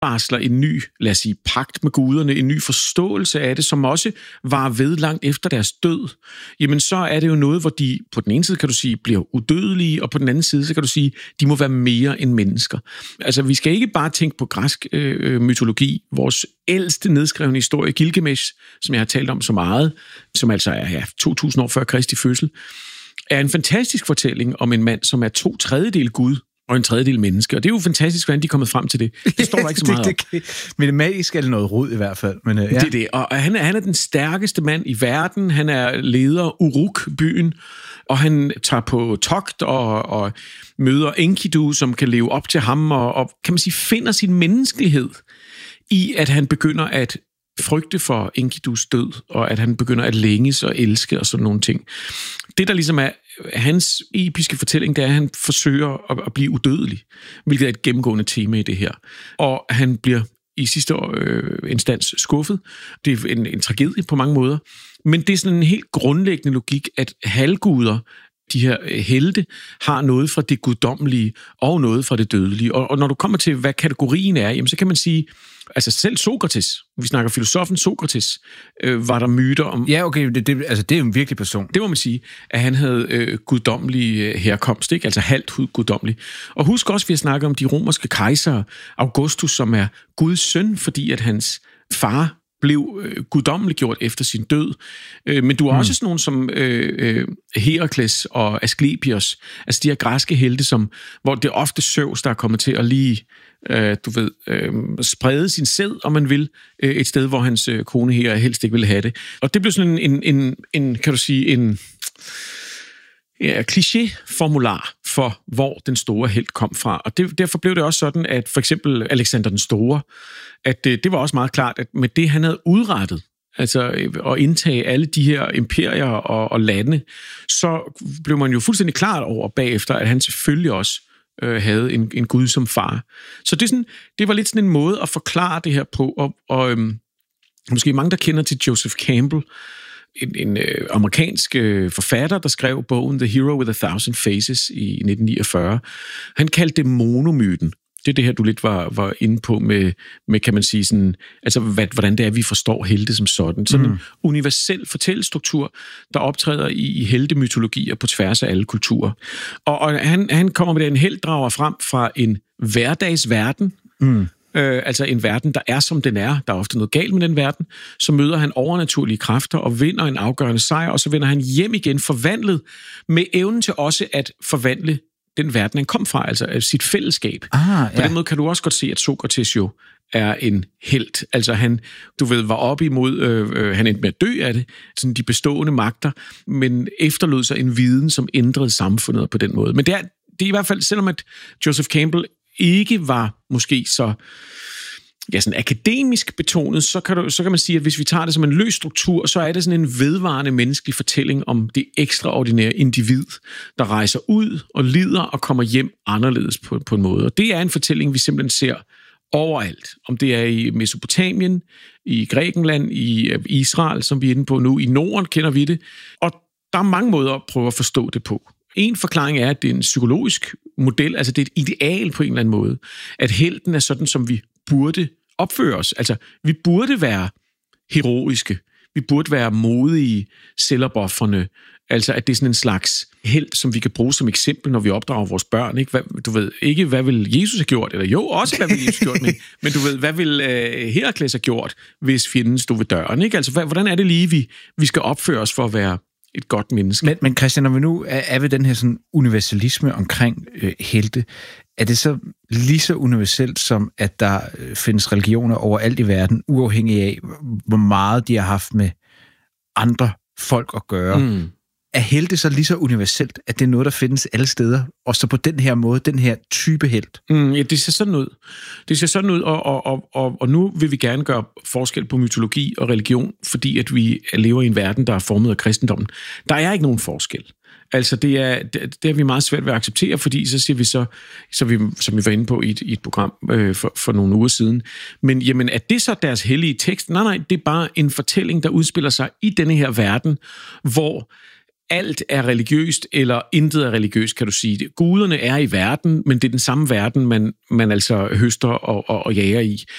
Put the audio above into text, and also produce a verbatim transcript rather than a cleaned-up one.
varsler en ny, lad os sige, pagt med guderne, en ny forståelse af det, som også var ved langt efter deres død, jamen så er det jo noget, hvor de på den ene side, kan du sige, bliver udødelige, og på den anden side, så kan du sige, de må være mere end mennesker. Altså, vi skal ikke bare tænke på græsk øh, mytologi. Vores ældste nedskrevne historie, Gilgamesh, som jeg har talt om så meget, som altså er ja, to tusind år før Kristi fødsel, er en fantastisk fortælling om en mand, som er to tredjedel Gud og en tredjedel menneske. Og det er jo fantastisk, hvordan de er kommet frem til det. Det står der ikke så meget det, det, det, men det magisk er noget rod i hvert fald. Men, uh, ja. Det er det. Og han er, han er den stærkeste mand i verden. Han er leder Uruk-byen, og han tager på togt og, og møder Enkidu, som kan leve op til ham, og, og kan man sige, finder sin menneskelighed i, at han begynder at frygte for Enkidus død, og at han begynder at længes og elske og sådan nogle ting. Det, der ligesom er hans episke fortælling, det er, at han forsøger at, at blive udødelig, hvilket er et gennemgående tema i det her. Og han bliver i sidste øh, instans skuffet. Det er en, en tragedie på mange måder. Men det er sådan en helt grundlæggende logik, at halvguder, de her helte, har noget fra det guddommelige og noget fra det dødelige. Og, og når du kommer til, hvad kategorien er, jamen, så kan man sige, altså selv Sokrates, vi snakker filosofen Sokrates, øh, var der myter om... Ja, okay, det, det, altså det er jo en virkelig person. Det må man sige, at han havde øh, guddommelig øh, herkomst, ikke? Altså halvt guddommelig. Og husk også, vi har snakket om de romerske kejsere, Augustus, som er Guds søn, fordi at hans far blev øh, guddommeliggjort efter sin død. Øh, men du har mm. også sådan nogen som øh, øh, Herakles og Asklepios, altså de her græske helte, som, hvor det er ofte Zeus, der er kommet til at lige, øh, du ved, øh, sprede sin sæd, om man vil, øh, et sted, hvor hans øh, kone her helst ikke ville have det. Og det blev sådan en, en, en, en kan du sige, en... Ja, kliché-formular for, hvor den store helt kom fra. Og det, derfor blev det også sådan, at for eksempel Alexander den Store, at det, det var også meget klart, at med det, han havde udrettet, altså at indtage alle de her imperier og, og lande, så blev man jo fuldstændig klart over bagefter, at han selvfølgelig også øh, havde en, en gud som far. Så det, er sådan, det var lidt sådan en måde at forklare det her på, og, og øhm, måske mange, der kender til Joseph Campbell, en, en øh, amerikansk øh, forfatter, der skrev bogen The Hero with a Thousand Faces i nitten niogfyrre. Han kaldte det monomyten. Det er det her, du lidt var, var inde på med, med, kan man sige, sådan, altså, hvad, hvordan det er, vi forstår helte som sådan. Sådan mm. en universel fortællestruktur, der optræder i, i heltemytologier på tværs af alle kulturer. Og, og han, han kommer med, at en helt drager frem fra en hverdagsverden, mm. Øh, altså en verden, der er som den er. Der er ofte noget galt med den verden. Så møder han overnaturlige kræfter og vinder en afgørende sejr, og så vender han hjem igen forvandlet med evnen til også at forvandle den verden, han kom fra, altså sit fællesskab. Ah, ja. På den måde kan du også godt se, at Sokrates jo er en helt. Altså han, du ved, var op imod, øh, øh, han endte med at dø af det, sådan de bestående magter, men efterlod sig en viden, som ændrede samfundet på den måde. Men det er, det er i hvert fald, selvom at Joseph Campbell ikke var måske så ja, sådan akademisk betonet, så kan, du, så kan man sige, at hvis vi tager det som en løs struktur, så er det sådan en vedvarende menneskelig fortælling om det ekstraordinære individ, der rejser ud og lider og kommer hjem anderledes på, på en måde. Og det er en fortælling, vi simpelthen ser overalt. Om det er i Mesopotamien, i Grækenland, i Israel, som vi er inde på nu, i Norden kender vi det. Og der er mange måder at prøve at forstå det på. En forklaring er, at det er en psykologisk model, altså det er et ideal på en eller anden måde, at helten er sådan, som vi burde opføre os. Altså, vi burde være heroiske, vi burde være modige, selvopoffrende, altså at det er sådan en slags helt, som vi kan bruge som eksempel, når vi opdrager vores børn. Ikke? Hvad, du ved, ikke hvad vil Jesus have gjort, eller jo, også hvad vil Jesus have gjort, men, men du ved, hvad vil uh, Herakles have gjort, hvis fjenden stod ved døren? Ikke? Altså, hvad, hvordan er det lige, vi, vi skal opføre os for at være et godt menneske? Men, men Christian, når vi nu er, er ved den her sådan universalisme omkring øh, helte, er det så lige så universelt som, at der øh, findes religioner overalt i verden, uafhængig af, hvor meget de har haft med andre folk at gøre? Mm. Er helte så lige så universelt, at det er noget, der findes alle steder, og så på den her måde, den her type helt? Mm, ja, det ser sådan ud. Det ser sådan ud, og, og, og, og, og nu vil vi gerne gøre forskel på mytologi og religion, fordi at vi lever i en verden, der er formet af kristendommen. Der er ikke nogen forskel. Altså, det er, det, det er vi meget svært ved at acceptere, fordi så siger vi så, så vi, som vi var inde på i et, i et program øh, for, for nogle uger siden, men jamen, er det så deres hellige tekst? Nej, nej, det er bare en fortælling, der udspiller sig i denne her verden, hvor alt er religiøst, eller intet er religiøst, kan du sige det. Guderne er i verden, men det er den samme verden, man, man altså høster og, og, og jager i.